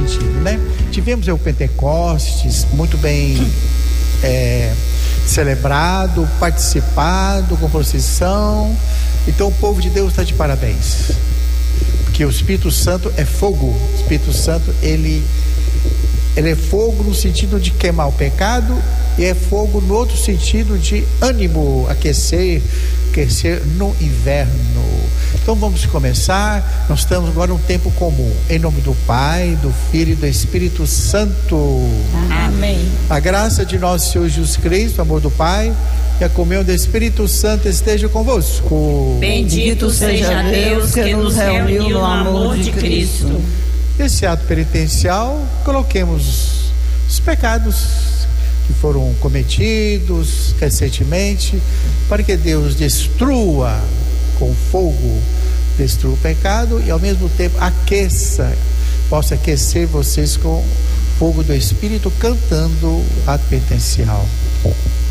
sentido, né? Tivemos o Pentecostes muito bem celebrado, participado, com procissão. Então o povo de Deus está de parabéns, porque o Espírito Santo é fogo. O Espírito Santo ele é fogo no sentido de queimar o pecado, e é fogo no outro sentido de ânimo, aquecer no inverno. Então vamos começar. Nós estamos agora num tempo comum, em nome do Pai, do Filho e do Espírito Santo. Amém. A graça de nosso Senhor Jesus Cristo, o amor do Pai e a comunhão do Espírito Santo esteja convosco. Bendito seja Deus que nos reuniu no amor de Cristo. Nesse ato penitencial, coloquemos os pecados que foram cometidos recentemente, para que Deus destrua com fogo, destrua o pecado e ao mesmo tempo possa aquecer vocês com fogo do Espírito, cantando o ato penitencial.